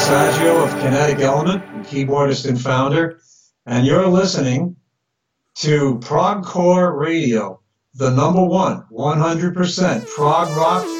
Saggio of Kinetic Element, keyboardist and founder, and you're listening to ProgCore Radio, the number one, 100% prog rock